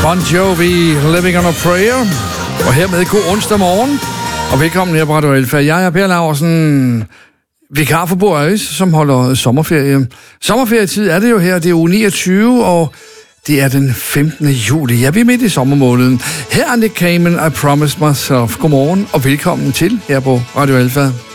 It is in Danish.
Bon Jovi, Living on a Prayer. Og hermed god onsdag morgen. Og velkommen her på Radio Alfa. Jeg er Per Laursen, vikar for Bo Øjs, som holder sommerferie. Sommerferietid er det jo her, det er uge 29, og det er den 15. juli. Ja, vi er midt i sommermåneden. Her er Nick Cayman, I Promised Myself. Godmorgen og velkommen til her på Radio Alfa.